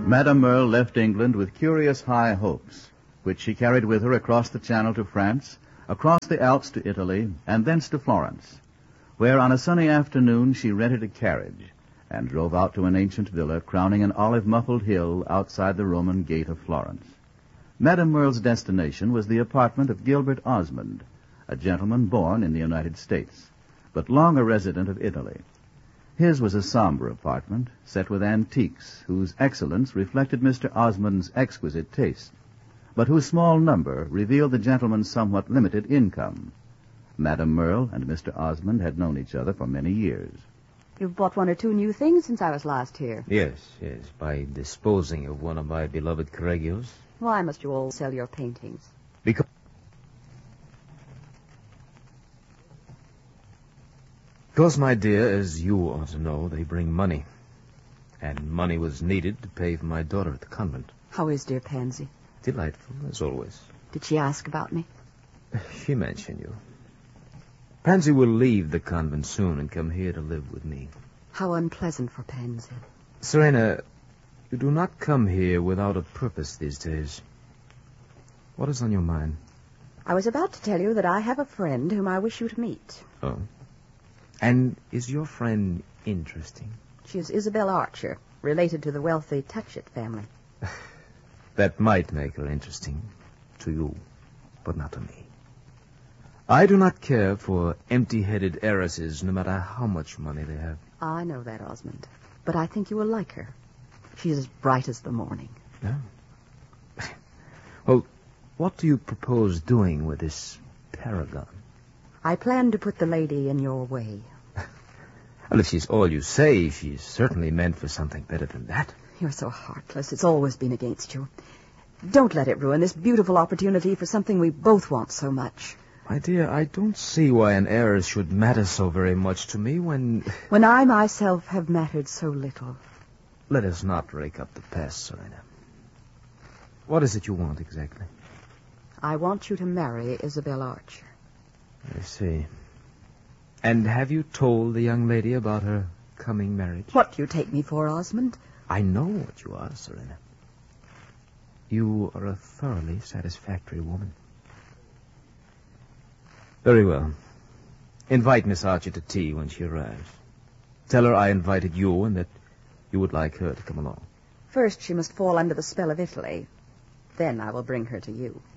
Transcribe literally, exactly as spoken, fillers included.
Madame Merle left England with curious high hopes, which she carried with her across the Channel to France, across the Alps to Italy, and thence to Florence, where on a sunny afternoon she rented a carriage and drove out to an ancient villa crowning an olive-muffled hill outside the Roman gate of Florence. Madame Merle's destination was the apartment of Gilbert Osmond, a gentleman born in the United States, but long a resident of Italy. His was a somber apartment, set with antiques, whose excellence reflected Mister Osmond's exquisite taste, but whose small number revealed the gentleman's somewhat limited income. Madame Merle and Mister Osmond had known each other for many years. You've bought one or two new things since I was last here. Yes, yes, by disposing of one of my beloved Correggios. Why must you all sell your paintings? Because... Because, my dear, as you ought to know, they bring money. And money was needed to pay for my daughter at the convent. How is dear Pansy? Delightful, as always. Did she ask about me? She mentioned you. Pansy will leave the convent soon and come here to live with me. How unpleasant for Pansy. Serena, you do not come here without a purpose these days. What is on your mind? I was about to tell you that I have a friend whom I wish you to meet. Oh? And is your friend interesting? She is Isabel Archer, related to the wealthy Touchett family. That might make her interesting to you, but not to me. I do not care for empty-headed heiresses, no matter how much money they have. I know that, Osmond, but I think you will like her. She is as bright as the morning. No. Well, what do you propose doing with this paragon? I plan to put the lady in your way. Well, if she's all you say, she's certainly meant for something better than that. You're so heartless. It's always been against you. Don't let it ruin this beautiful opportunity for something we both want so much. My dear, I don't see why an heiress should matter so very much to me when... When I myself have mattered so little. Let us not rake up the past, Serena. What is it you want exactly? I want you to marry Isabel Archer. I see. And have you told the young lady about her coming marriage? What do you take me for, Osmond? I know what you are, Serena. You are a thoroughly satisfactory woman. Very well. Invite Miss Archer to tea when she arrives. Tell her I invited you and that you would like her to come along. First, she must fall under the spell of Italy. Then I will bring her to you.